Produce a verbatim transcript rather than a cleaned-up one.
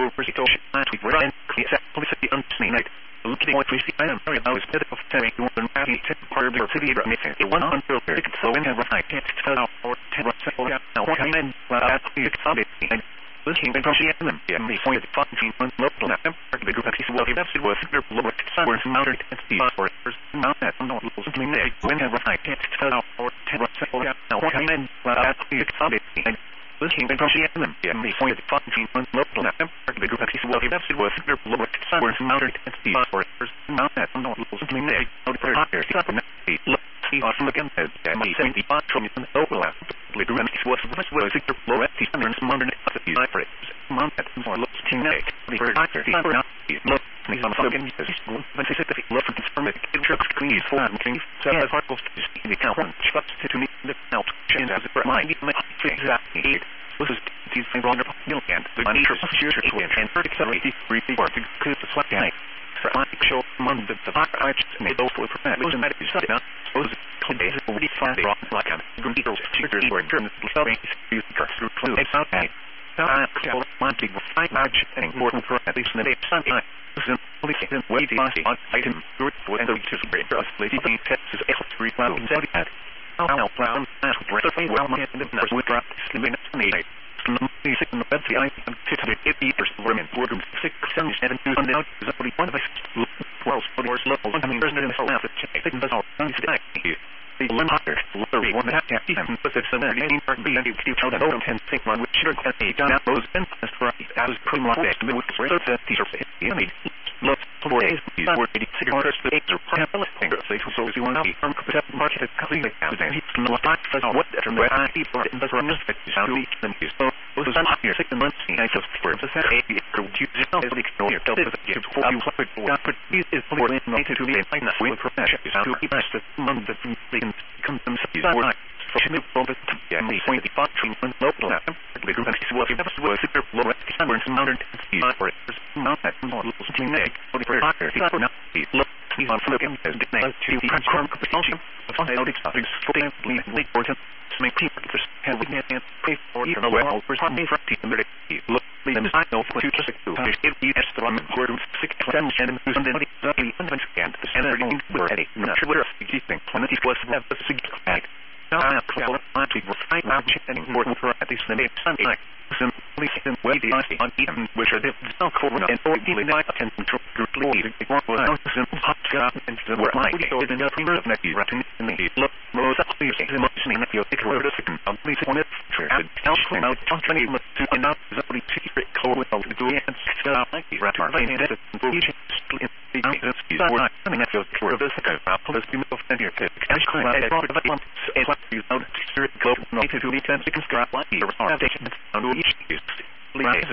Persito, Last Week, Ryan, Publicity, Unseen, looking at Christy, I am very low, is better of telling you one happy tip part of the city, but missing the one hundred thirty, so in have I can't tell out or ten or several now, what I mean, well, that's the excited, and looking at the them, yeah, the point of the function, one local, the group of people, if that's it was, they're low, somewhere, mounted, and the or mount that, no, something there, when have I can't tell out or ten or several now, what I mean, well, that's the excited, and looking at them, yeah, the point of the function, one local, the group of people, if that's it was, they're low, somewhere, mounted, and the or mount that, no, something there, no, they're not there, look, see, awesome again, and my seventy five from the overlap, the group was was was the low at the hundreds, modern, the operators, mount that, more looks kinetic, the bird, the bird, look, these on again, but specific, look for the permit, it trucks, clean, form, king, seven particles, the count, one, shots to me, the out, change as a mind, exactly. This is these things wrong about you and the money for future and particularly briefly or to could the sweat night. For I show among the I just made those for prevent was not be said now. Suppose days will be found wrong like a computer figures or terms selling use the through clue. It's not that. Now I call one big fight large thing more for at least in the day Sunday. Simply then way the item good for and the just great us lady tests is able to read well said that. I'll plan as breathing well my in the nurse with drop sleeping at night. Slowly sick in the bed, the eye and fit to the eight years for women, boardroom six, seven, seven, two, and out is only one of us. Twelve, four doors low, one coming person in the house, check, it does all, and today. The limb higher, lottery, one that can't see them, but it's a very eighteen part B, and you keep out of don't ten think one, which should have a down at those and as for as pretty much the middle with the surface, teacher, you need. Look, four days, these were eighty cigarettes, the eight are perhaps fingers, they so you want to be from the market at completely out, and he's not like what that from where I keep for it, and that's what I'm just to eat them use. So, those are not here, six months, I just for the set, eight, to use it, as we can hear, tell us that you for you, but this is for the night to be a finance with profession, to be best among the things come themselves or not. So, she moved over to the point of the factory when local the group of people who have was super low at the summer and modern speed for it. Not that more little something egg, or the doctor, the not the look, he's on full again as the night to the transform competition of all the exotics for the league important to make people just have with me and pray for even a well for some for the medic. Look, them I know for two to six to if you ask the one word six ten and who's on the body and the center in were at a not sure what you think when it was have the significant now I call it on to refine my chicken more for at least the next Sunday night. Simply then way the icy on even which are the self corner and or dealing night attention to group the one was not simple hot got and the word my did in the premier of next writing in the look most of the emotion that you take over the second of please on it and tell clean out twenty to enough is only secret code with the do and start like the rat and that for each in the answers is what I mean that's for the second policy move and your pick and I brought the one is what you know spirit go not to the ten seconds drop like the rotation on each use